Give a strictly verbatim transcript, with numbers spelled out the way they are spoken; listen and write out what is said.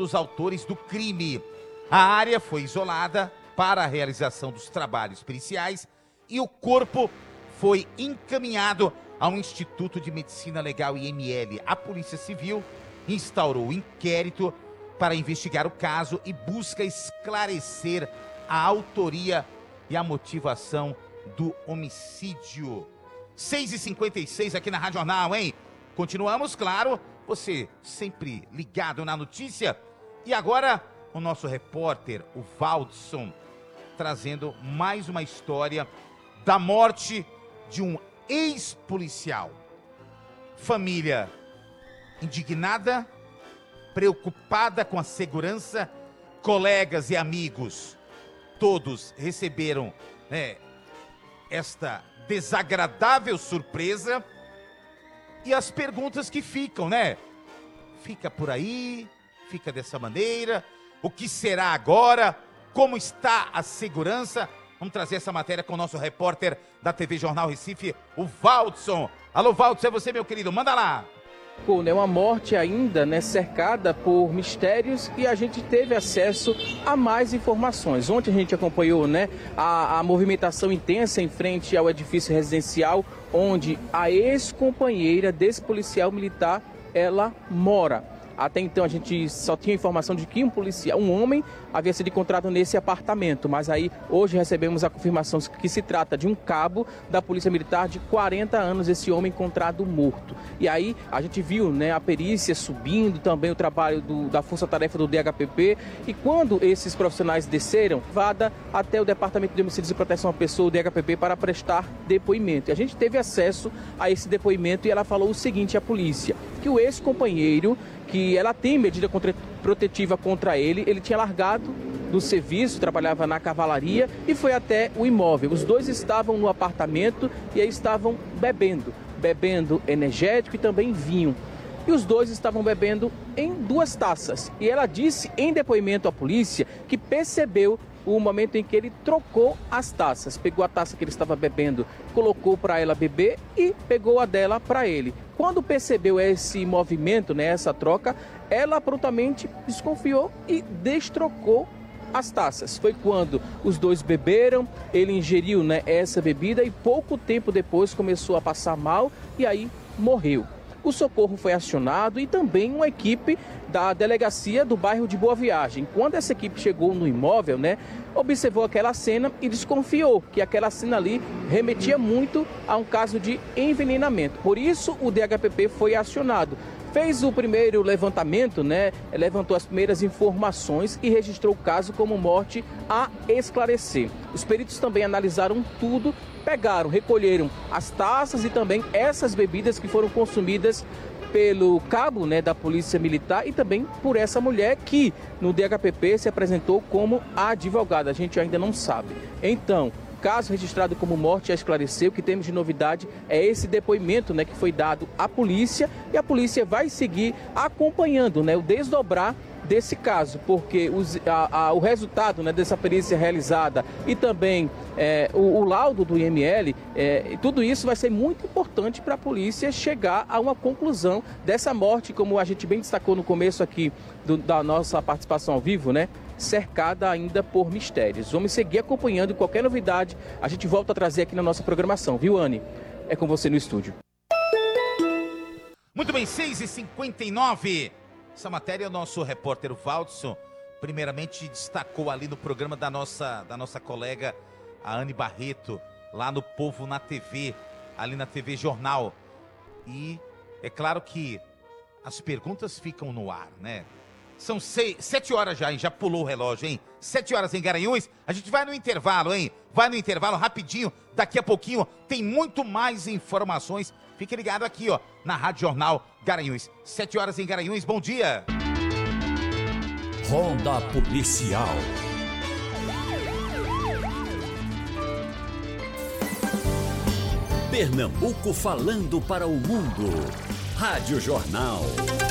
dos autores do crime. A área foi isolada para a realização dos trabalhos periciais e o corpo foi encaminhado ao Instituto de Medicina Legal I M L. A Polícia Civil instaurou o inquérito para investigar o caso e busca esclarecer a autoria e a motivação do homicídio. seis e cinquenta e seis aqui na Rádio Jornal, hein? Continuamos, claro, você sempre ligado na notícia. E agora, o nosso repórter, o Valdson, trazendo mais uma história da morte de um ex-policial. Família indignada, preocupada com a segurança, colegas e amigos, todos receberam, né, esta desagradável surpresa. E as perguntas que ficam, né? Fica por aí, fica dessa maneira, o que será agora? Como está a segurança? Vamos trazer essa matéria com o nosso repórter da T V Jornal Recife, o Valdson. Alô, Valdson, é você, meu querido, manda lá. É uma morte ainda, né, cercada por mistérios, e a gente teve acesso a mais informações. Ontem a gente acompanhou, né, a, a movimentação intensa em frente ao edifício residencial onde a ex-companheira desse policial militar, ela mora. Até então a gente só tinha informação de que um policial, um homem, havia sido encontrado nesse apartamento, mas aí hoje recebemos a confirmação que se trata de um cabo da Polícia Militar de quarenta anos, esse homem encontrado morto. E aí a gente viu, né, a perícia subindo, também o trabalho do, da força-tarefa do D H P P, e quando esses profissionais desceram, vada até o Departamento de Homicídios e Proteção à Pessoa, o D H P P, para prestar depoimento. E a gente teve acesso a esse depoimento e ela falou o seguinte à polícia, que o ex-companheiro, que ela tem medida protetiva contra ele, ele tinha largado do serviço, trabalhava na cavalaria e foi até o imóvel. Os dois estavam no apartamento e aí estavam bebendo, bebendo energético e também vinho. E os dois estavam bebendo em duas taças. E ela disse em depoimento à polícia que percebeu o momento em que ele trocou as taças. Pegou a taça que ele estava bebendo, colocou para ela beber e pegou a dela para ele. Quando percebeu esse movimento, né, essa troca, ela prontamente desconfiou e destrocou as taças. Foi quando os dois beberam, ele ingeriu, né, essa bebida e pouco tempo depois começou a passar mal e aí morreu. O socorro foi acionado e também uma equipe da delegacia do bairro de Boa Viagem. Quando essa equipe chegou no imóvel, né, observou aquela cena e desconfiou que aquela cena ali remetia muito a um caso de envenenamento. Por isso, o D H P P foi acionado. Fez o primeiro levantamento, né, levantou as primeiras informações e registrou o caso como morte a esclarecer. Os peritos também analisaram tudo, pegaram, recolheram as taças e também essas bebidas que foram consumidas pelo cabo, né, da Polícia Militar e também por essa mulher que no D H P P se apresentou como a advogada. A gente ainda não sabe. Então, caso registrado como morte a esclarecer, o que temos de novidade é esse depoimento, né, que foi dado à polícia, e a polícia vai seguir acompanhando, né, o desdobrar desse caso, porque os, a, a, o resultado, né, dessa perícia realizada e também é, o, o laudo do I M L, é, tudo isso vai ser muito importante para a polícia chegar a uma conclusão dessa morte, como a gente bem destacou no começo aqui do, da nossa participação ao vivo, né? Cercada ainda por mistérios. Vamos seguir acompanhando qualquer novidade. A gente volta a trazer aqui na nossa programação, viu, Anny? É com você no estúdio. Muito bem, seis e cinquenta e nove. Essa matéria, o nosso repórter Valdson, primeiramente destacou ali no programa da nossa, da nossa colega, a Anny Barreto, lá no Povo na T V, ali na T V Jornal. E é claro que as perguntas ficam no ar, né? São seis, sete horas já, hein? Já pulou o relógio, hein? Sete horas em Garanhuns. A gente vai no intervalo, hein? Vai no intervalo rapidinho. Daqui a pouquinho tem muito mais informações. Fique ligado aqui, ó, na Rádio Jornal Garanhuns. Sete horas em Garanhuns. Bom dia. Ronda Policial. Pernambuco falando para o mundo. Rádio Jornal.